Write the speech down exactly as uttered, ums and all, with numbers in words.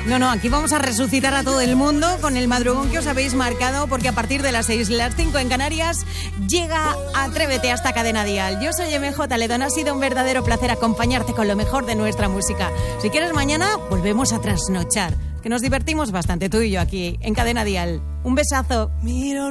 No, no, aquí vamos a resucitar a todo el mundo con el madrugón que os habéis marcado, porque a partir de las seis, las cinco en Canarias, llega Atrévete a esta cadena dial. Yo soy M J Ledón, ha sido un verdadero placer acompañarte con lo mejor de nuestra música. Si quieres, mañana volvemos a trasnochar, que nos divertimos bastante tú y yo aquí en Cadena Dial. Un besazo. Miro